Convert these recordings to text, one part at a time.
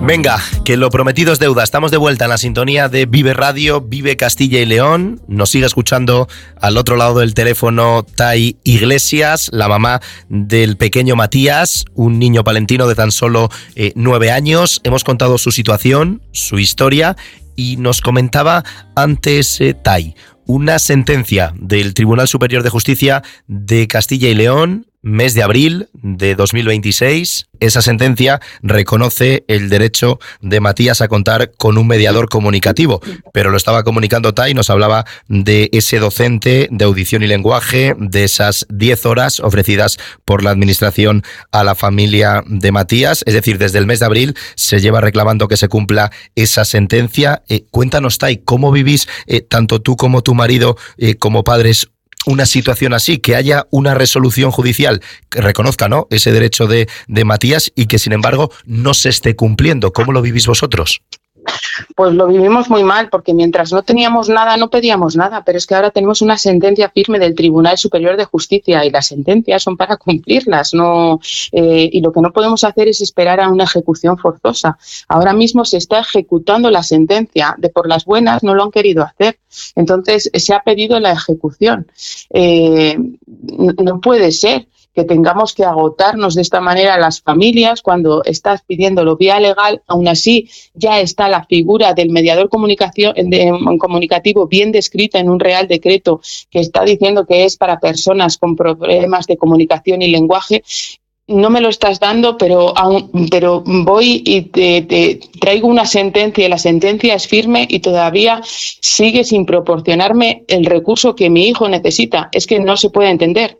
Venga, que lo prometido es deuda. Estamos de vuelta en la sintonía de Vive Radio, Vive Castilla y León. Nos sigue escuchando al otro lado del teléfono Tai Iglesias, la mamá del pequeño Matías, un niño palentino de tan solo 9 años. Hemos contado su situación, su historia, y nos comentaba antes Tai, una sentencia del Tribunal Superior de Justicia de Castilla y León, mes de abril de 2026. Esa sentencia reconoce el derecho de Matías a contar con un mediador comunicativo, pero lo estaba comunicando Tai, nos hablaba de ese docente de audición y lenguaje, de esas 10 horas ofrecidas por la administración a la familia de Matías. Es decir, desde el mes de abril se lleva reclamando que se cumpla esa sentencia. Cuéntanos, Tai, ¿cómo vivís tanto tú como tu marido como padres una situación así, que haya una resolución judicial que reconozca, ¿no?, ese derecho de Matías y que sin embargo no se esté cumpliendo? ¿Cómo lo vivís vosotros? Pues lo vivimos muy mal, porque mientras no teníamos nada, no pedíamos nada, pero es que ahora tenemos una sentencia firme del Tribunal Superior de Justicia y las sentencias son para cumplirlas, no, y lo que no podemos hacer es esperar a una ejecución forzosa. Ahora mismo se está ejecutando la sentencia, de por las buenas no lo han querido hacer, entonces se ha pedido la ejecución. No puede ser que tengamos que agotarnos de esta manera las familias cuando estás pidiéndolo vía legal. Aún así ya está la figura del mediador comunicativo bien descrita en un Real Decreto que está diciendo que es para personas con problemas de comunicación y lenguaje. No me lo estás dando, pero voy y te traigo una sentencia y la sentencia es firme y todavía sigue sin proporcionarme el recurso que mi hijo necesita. Es que no se puede entender.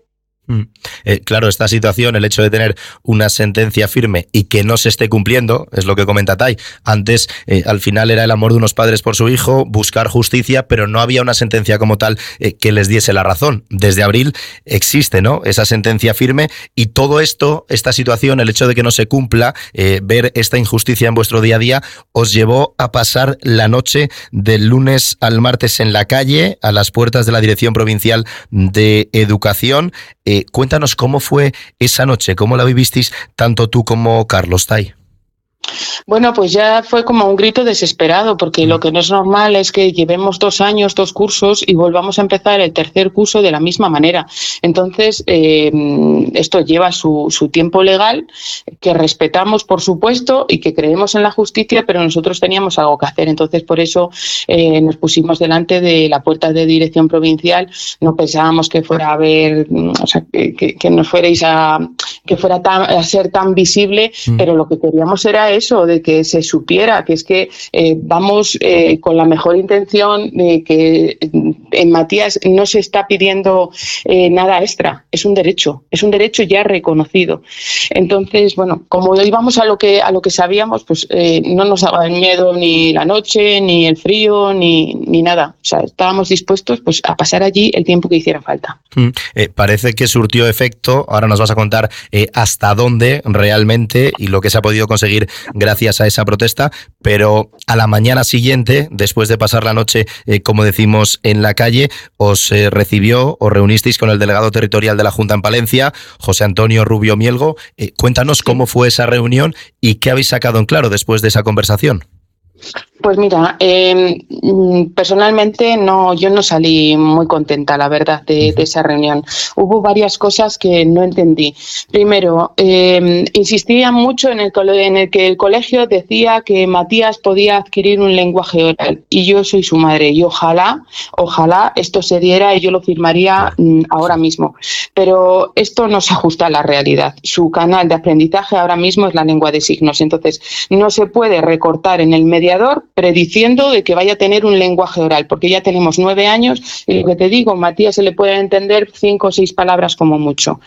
Claro, esta situación, el hecho de tener una sentencia firme y que no se esté cumpliendo, es lo que comenta Tai. Antes, al final era el amor de unos padres por su hijo, buscar justicia, pero no había una sentencia como tal que les diese la razón. Desde abril existe, ¿no?, esa sentencia firme, y todo esto, esta situación, el hecho de que no se cumpla, ver esta injusticia en vuestro día a día, os llevó a pasar la noche del lunes al martes en la calle, a las puertas de la Dirección Provincial de Educación. Cuéntanos cómo fue esa noche, cómo la vivisteis tanto tú como Carlos, Tai. Bueno, pues ya fue como un grito desesperado, porque lo que no es normal es que llevemos 2 años, 2 cursos y volvamos a empezar el tercer curso de la misma manera. Entonces, esto lleva su tiempo legal, que respetamos, por supuesto, y que creemos en la justicia, pero nosotros teníamos algo que hacer. Entonces, por eso nos pusimos delante de la puerta de Dirección Provincial. No pensábamos que fuera a haber, o sea, que nos fuerais que fuera a ser tan visible, pero lo que queríamos era eso, de que se supiera que es que vamos con la mejor intención de que en Matías no se está pidiendo nada extra, es un derecho ya reconocido. Entonces, bueno, como íbamos a lo que sabíamos, pues no nos daba miedo ni la noche, ni el frío, ni nada. O sea, estábamos dispuestos pues a pasar allí el tiempo que hiciera falta. Parece que surtió efecto. Ahora nos vas a contar hasta dónde realmente y lo que se ha podido conseguir gracias a esa protesta, pero a la mañana siguiente, después de pasar la noche, como decimos, en la calle, os reunisteis con el delegado territorial de la Junta en Palencia, José Antonio Rubio Mielgo. Cuéntanos cómo fue esa reunión y qué habéis sacado en claro después de esa conversación. Pues mira, personalmente yo no salí muy contenta, la verdad, de esa reunión. Hubo varias cosas que no entendí. Primero, insistía mucho en el que el colegio decía que Matías podía adquirir un lenguaje oral, y yo soy su madre, y ojalá esto se diera y yo lo firmaría ahora mismo. Pero esto no se ajusta a la realidad. Su canal de aprendizaje ahora mismo es la lengua de signos, entonces no se puede recortar en el mediador prediciendo de que vaya a tener un lenguaje oral, porque ya tenemos 9 años y lo que te digo, Matías se le puede entender 5 o 6 palabras como mucho.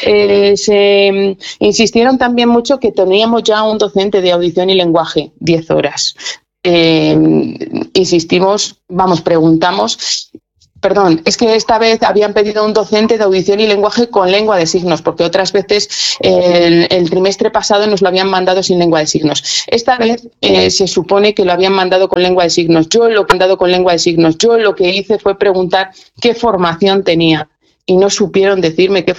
Se insistieron también mucho que teníamos ya un docente de audición y lenguaje, 10 horas. Preguntamos. Perdón, es que esta vez habían pedido un docente de audición y lenguaje con lengua de signos, porque otras veces el trimestre pasado nos lo habían mandado sin lengua de signos. Esta vez se supone que lo habían mandado con lengua de signos. Yo lo que hice fue preguntar qué formación tenía y no supieron decirme qué